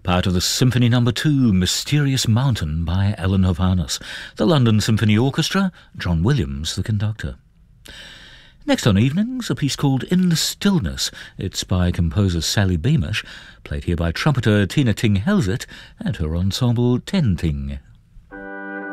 part of the Symphony No. 2, Mysterious Mountain by Alan Hovhaness. The London Symphony Orchestra, John Williams, the conductor. Next on Evenings, a piece called In the Stillness. It's by composer Sally Beamish, played here by trumpeter Tina Ting Helzet and her ensemble Ten Ting.